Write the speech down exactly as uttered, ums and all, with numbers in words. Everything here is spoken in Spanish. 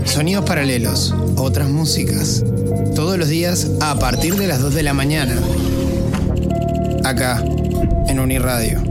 Sonidos paralelos, otras músicas. Todos los días a partir de las dos de la mañana. Acá, en Uniradio.